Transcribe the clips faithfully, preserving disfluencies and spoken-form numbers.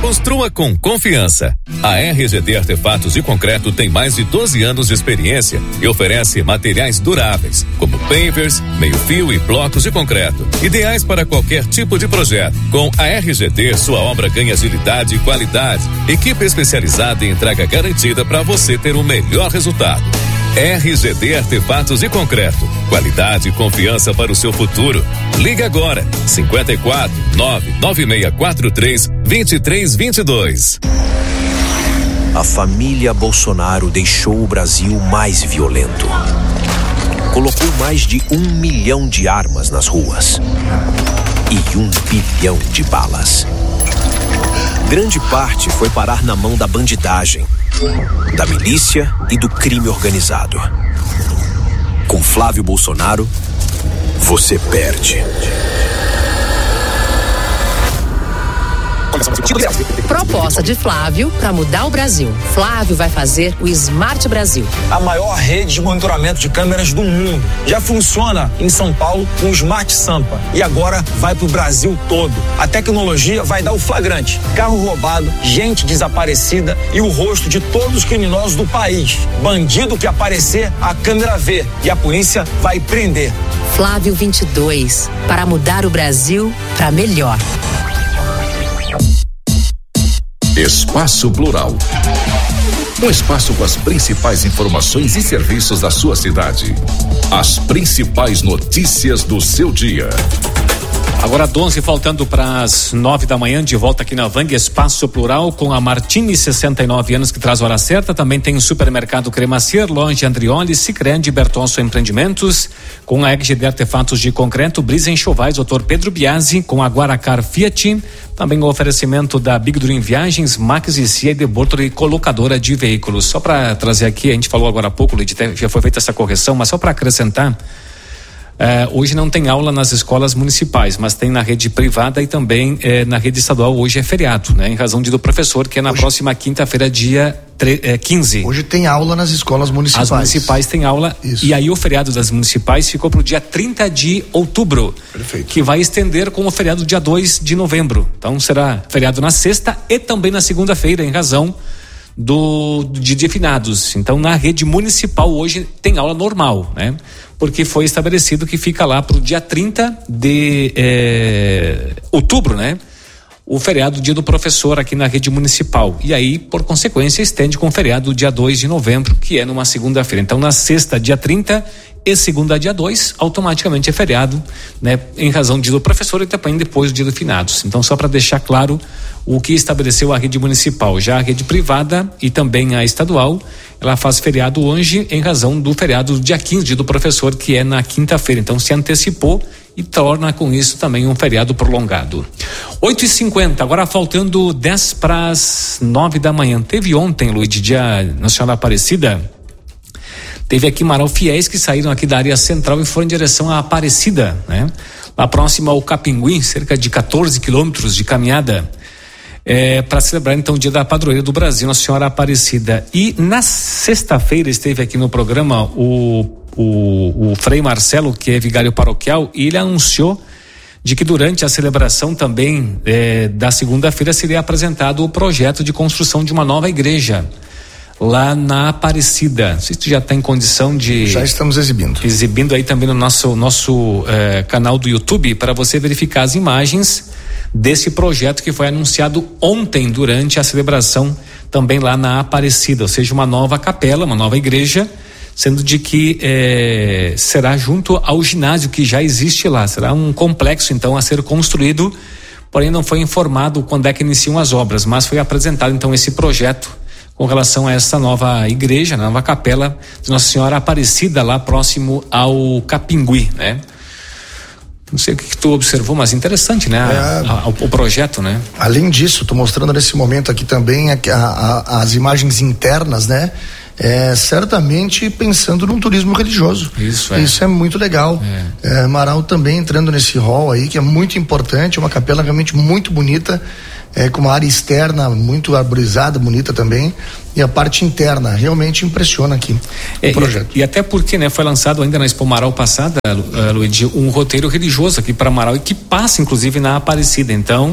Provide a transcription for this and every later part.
Construa com confiança. A R G D Artefatos de Concreto tem mais de doze anos de experiência e oferece materiais duráveis, como pavers, meio-fio e blocos de concreto, ideais para qualquer tipo de projeto. Com a R G D, sua obra ganha agilidade e qualidade. Equipe especializada em entrega garantida para você ter o melhor resultado. R G D Artefatos de Concreto. Qualidade e confiança para o seu futuro. Liga agora. cinquenta e quatro, nove nove seis quatro três, dois três dois dois. A família Bolsonaro deixou o Brasil mais violento. Colocou mais de um milhão de armas nas ruas. E um bilhão de balas. Grande parte foi parar na mão da bandidagem, da milícia e do crime organizado. Com Flávio Bolsonaro, você perde. Proposta de Flávio para mudar o Brasil. Flávio vai fazer o Smart Brasil. A maior rede de monitoramento de câmeras do mundo. Já funciona em São Paulo com o Smart Sampa. E agora vai pro Brasil todo. A tecnologia vai dar o flagrante. Carro roubado, gente desaparecida e o rosto de todos os criminosos do país. Bandido que aparecer, a câmera vê. E a polícia vai prender. Flávio vinte e dois. Para mudar o Brasil para melhor. Espaço Plural. Um espaço com as principais informações e serviços da sua cidade. As principais notícias do seu dia. Agora doze, faltando para as nove da manhã, de volta aqui na Vang, Espaço Plural, com a Martini, sessenta e nove anos, que traz a hora certa. Também tem o Supermercado Cremacier, Loja Andrioli, Sicredi, Bertonso Empreendimentos, com a R G D Artefatos de Concreto, Brisa Enxovais, doutor Pedro Biasi, com a Guaracar Fiat. Também o oferecimento da Big Dream Viagens, Max e Cia e de Bortoli, colocadora de veículos. Só para trazer aqui, a gente falou agora há pouco, Luiz, já foi feita essa correção, mas só para acrescentar. Uh, hoje não tem aula nas escolas municipais, mas tem na rede privada e também eh, na rede estadual. Hoje é feriado, né? Em razão de do professor, que é na hoje, próxima quinta-feira, dia tre- eh, quinze. Hoje tem aula nas escolas municipais. As municipais têm aula. Isso. E aí o feriado das municipais ficou pro dia trinta de outubro. Perfeito. Que vai estender com o feriado dia dois de novembro. Então será feriado na sexta e também na segunda-feira, em razão do de, de finados. Então na rede municipal hoje tem aula normal, né? Porque foi estabelecido que fica lá para o dia trinta de eh, outubro, né? O feriado dia do professor aqui na rede municipal. E aí, por consequência, estende com o feriado dia dois de novembro, que é numa segunda-feira. Então, na sexta, dia trinta, e segunda, dia dois, automaticamente é feriado, né? Em razão do dia do professor e também depois do dia do finados. Então, só para deixar claro o que estabeleceu a rede municipal. Já a rede privada e também a estadual, ela faz feriado hoje em razão do feriado do dia quinze, dia do professor, que é na quinta-feira. Então, se antecipou e torna com isso também um feriado prolongado. oito e cinquenta, agora faltando dez para as nove da manhã. Teve ontem, Luiz, dia Nacional Aparecida, teve aqui Marau fiéis que saíram aqui da área central e foram em direção à Aparecida, né? Lá próximo ao Capingui, cerca de quatorze quilômetros de caminhada, é, para celebrar então o dia da padroeira do Brasil, Nossa Senhora Aparecida. E na sexta-feira esteve aqui no programa o O, o Frei Marcelo, que é vigário paroquial, e ele anunciou de que durante a celebração também eh, da segunda-feira seria apresentado o projeto de construção de uma nova igreja lá na Aparecida. Não sei se tu já está em condição de... Já estamos exibindo. Exibindo aí também no nosso, nosso eh, canal do YouTube, para você verificar as imagens desse projeto que foi anunciado ontem durante a celebração também lá na Aparecida, ou seja, uma nova capela, uma nova igreja, sendo de que eh, será junto ao ginásio que já existe lá. Será um complexo então a ser construído, porém não foi informado quando é que iniciam as obras, mas foi apresentado então esse projeto com relação a essa nova igreja, nova capela de Nossa Senhora Aparecida, lá próximo ao Capingui, né? Não sei o que, que tu observou, mas interessante, né? A, a, a, o projeto, né? Além disso, tô mostrando nesse momento aqui também a, a, as imagens internas, né? É, certamente pensando num turismo religioso. Isso é. Isso é muito legal. É. É, Marau também entrando nesse hall aí, que é muito importante, uma capela realmente muito bonita, é, com uma área externa muito arborizada, bonita também, e a parte interna realmente impressiona aqui é, o projeto. E, e até porque, né, foi lançado ainda na Expo Marau passada, uh, Luiz, um roteiro religioso aqui para Marau e que passa inclusive na Aparecida. Então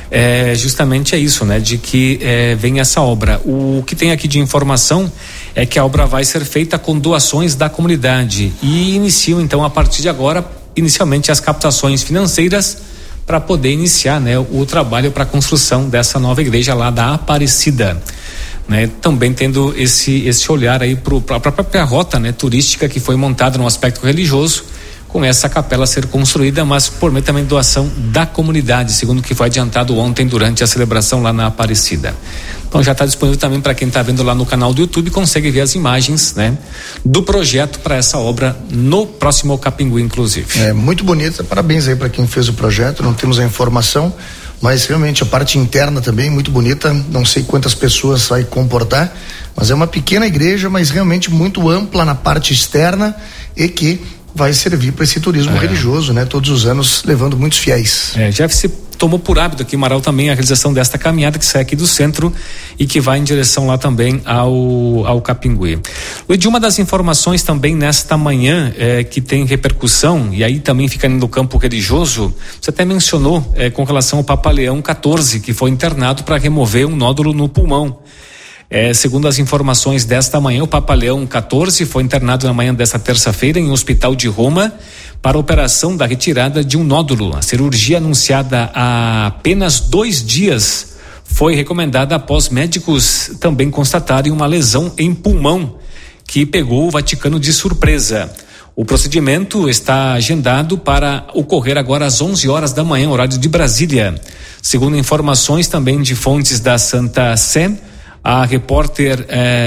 é, justamente é isso, né? De que é, vem essa obra. O que tem aqui de informação é que a obra vai ser feita com doações da comunidade e iniciam então a partir de agora, inicialmente as captações financeiras para poder iniciar, né, o trabalho para a construção dessa nova igreja lá da Aparecida. Né, também tendo esse esse olhar aí para a própria rota, né, turística que foi montada no aspecto religioso, com essa capela ser construída, mas por meio também doação da comunidade, segundo o que foi adiantado ontem durante a celebração lá na Aparecida. Então já está disponível também para quem está vendo lá no canal do YouTube, consegue ver as imagens, né, do projeto para essa obra no próximo Capinguí, inclusive. É muito bonita, parabéns aí para quem fez o projeto. Não temos a informação, mas realmente a parte interna também muito bonita. Não sei quantas pessoas vai comportar, mas é uma pequena igreja, mas realmente muito ampla na parte externa e que vai servir para esse turismo é. religioso, né? Todos os anos levando muitos fiéis. É, Jeff se tomou por hábito aqui em Marau também a realização desta caminhada que sai aqui do centro e que vai em direção lá também ao, ao Capinguí. De uma das informações também nesta manhã é, que tem repercussão, e aí também fica no campo religioso, você até mencionou é, com relação ao Papa Leão quatorze, que foi internado para remover um nódulo no pulmão. É, segundo as informações desta manhã, o Papa Leão quatorze foi internado na manhã desta terça-feira em um hospital de Roma para a operação da retirada de um nódulo. A cirurgia, anunciada há apenas dois dias, foi recomendada após médicos também constatarem uma lesão em pulmão que pegou o Vaticano de surpresa. O procedimento está agendado para ocorrer agora às onze horas da manhã, horário de Brasília. Segundo informações também de fontes da Santa Sé, a repórter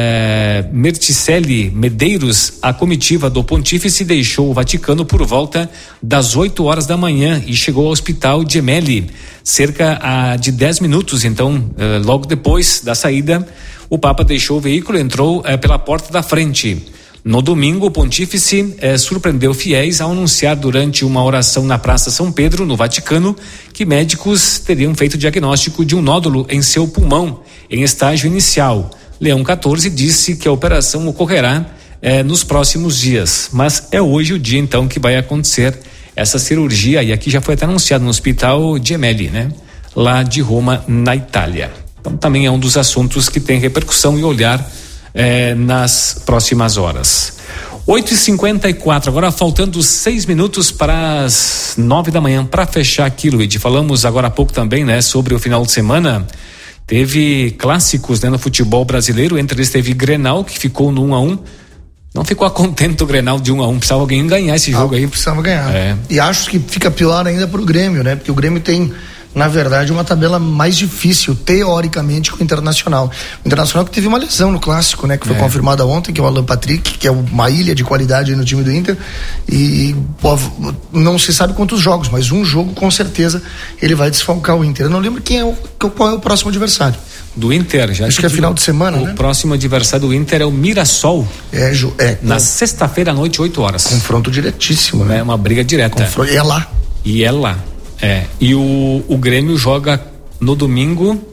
eh, Merticelli Medeiros, a comitiva do Pontífice deixou o Vaticano por volta das oito horas da manhã e chegou ao Hospital Gemelli cerca ah, de dez minutos. Então, eh, logo depois da saída, o Papa deixou o veículo e entrou eh, pela porta da frente. No domingo, o Pontífice eh, surpreendeu fiéis ao anunciar durante uma oração na Praça São Pedro, no Vaticano, que médicos teriam feito diagnóstico de um nódulo em seu pulmão, em estágio inicial. Leão quatorze disse que a operação ocorrerá eh, nos próximos dias, mas é hoje o dia então que vai acontecer essa cirurgia, e aqui já foi até anunciado no Hospital Gemelli, né? Lá de Roma, na Itália. Então também é um dos assuntos que tem repercussão e olhar Eh, nas próximas horas. oito e cinquenta e quatro, agora faltando seis minutos para as nove da manhã. Para fechar aqui, Luiz, falamos agora há pouco também, né, sobre o final de semana. Teve clássicos, né, no futebol brasileiro. Entre eles teve Grenal, que ficou no um a um. Não ficou contente o Grenal de um a um, precisava alguém ganhar esse jogo ah, aí. Precisava ganhar. É. E acho que fica pior ainda pro Grêmio, né? Porque o Grêmio tem, na verdade, uma tabela mais difícil, teoricamente, com o Internacional. O Internacional que teve uma lesão no clássico, né? Que foi é. confirmada ontem, que é o Alan Patrick, que é uma ilha de qualidade aí no time do Inter. E pô, não se sabe quantos jogos, mas um jogo com certeza ele vai desfalcar o Inter. Eu não lembro quem é o, qual é o próximo adversário. Do Inter, já acho que é final de semana, o né? O próximo adversário do Inter é o Mirassol. É, é na é, sexta-feira à noite, oito horas. Confronto diretíssimo, né? É uma briga direta. Confronto, é lá. E é lá. É. E o, o Grêmio joga no domingo,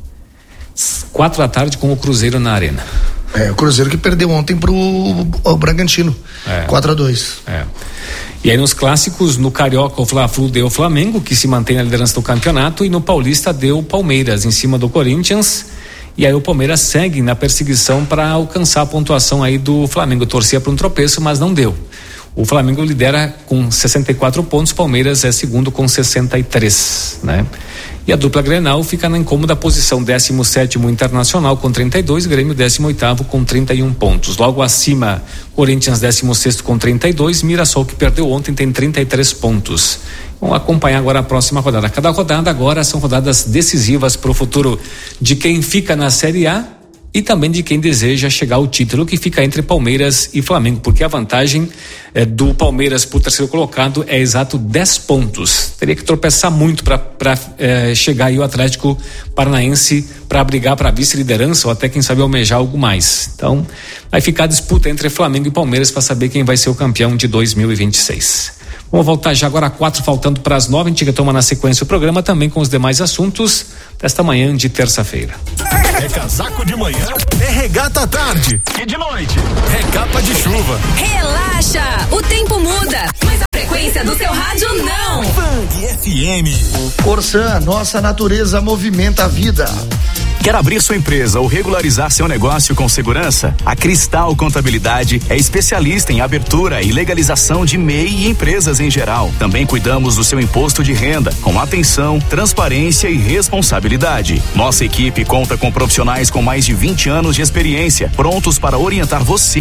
quatro da tarde, com o Cruzeiro na Arena. É, o Cruzeiro que perdeu ontem pro o Bragantino. É. quatro a dois. É. E aí nos clássicos, no Carioca, o Fla-Flu deu o Flamengo, que se mantém na liderança do campeonato, e no Paulista deu o Palmeiras em cima do Corinthians. E aí o Palmeiras segue na perseguição para alcançar a pontuação aí do Flamengo. Torcia para um tropeço, mas não deu. O Flamengo lidera com sessenta e quatro pontos, Palmeiras é segundo com sessenta e três, né? E a dupla Grenal fica na incômoda posição, décimo sétimo Internacional com trinta e dois, Grêmio décimo oitavo com trinta e um pontos. Logo acima, Corinthians décimo sexto com trinta e dois, Mirassol, que perdeu ontem, tem trinta e três pontos. Vamos acompanhar agora a próxima rodada. Cada rodada agora são rodadas decisivas para o futuro de quem fica na Série A e também de quem deseja chegar ao título, que fica entre Palmeiras e Flamengo, porque a vantagem eh, do Palmeiras por terceiro colocado é exato dez pontos. Teria que tropeçar muito para eh, chegar aí o Atlético Paranaense para brigar para vice-liderança ou até, quem sabe, almejar algo mais. Então, vai ficar a disputa entre Flamengo e Palmeiras para saber quem vai ser o campeão de dois mil e vinte e seis. Vamos voltar já agora a quatro, faltando para as nove. A gente retoma na sequência o programa também com os demais assuntos desta manhã de terça-feira. É casaco de manhã, é regata à tarde e de noite é capa de chuva. Relaxa, o tempo muda, mas a frequência do seu rádio não. Band F M. Corsan, nossa natureza movimenta a vida. Quer abrir sua empresa ou regularizar seu negócio com segurança? A Cristal Contabilidade é especialista em abertura e legalização de M E I e empresas em geral. Também cuidamos do seu imposto de renda, com atenção, transparência e responsabilidade. Nossa equipe conta com profissionais com mais de vinte anos de experiência, prontos para orientar você